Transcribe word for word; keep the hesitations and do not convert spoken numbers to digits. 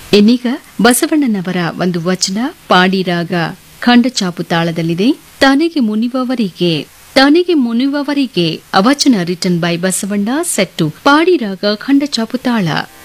ಇನ್ನೀಗ ಬಸವಣ್ಣನವರ ಒಂದು ವಚನ ಪಾಡಿರಾಗ ಖಂಡಚಾಪು ತಾಳದಲ್ಲಿದೆ. ತನಗೆ ಮುನಿವವರಿಗೆ ತನಗೆ ಮುನಿವವರಿಗೆ ಅವಚನ ರಿಟನ್ ಬೈ ಬಸವಣ್ಣ ಸೆಟ್ಟು ಪಾಡಿರಾಗ ಖಂಡಚಾಪು ತಾಳ.